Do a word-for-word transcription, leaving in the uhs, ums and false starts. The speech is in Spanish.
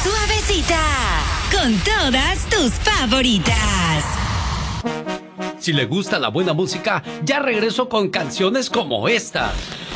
suavecita, con todas tus favoritas. Si le gusta la buena música, ya regreso con canciones como esta.